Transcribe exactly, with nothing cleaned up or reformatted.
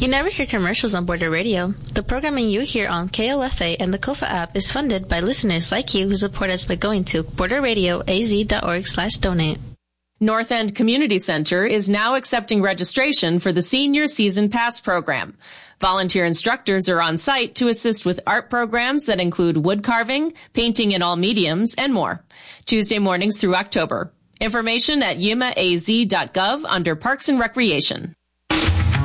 You never hear commercials on Border Radio. The programming you hear on K O F A and the Kofa app is funded by listeners like you who support us by going to borderradioaz.org slash donate. North End Community Center is now accepting registration for the Senior Season Pass program. Volunteer instructors are on site to assist with art programs that include wood carving, painting in all mediums, and more. Tuesday mornings through October. Information at yuma a z dot gov under Parks and Recreation.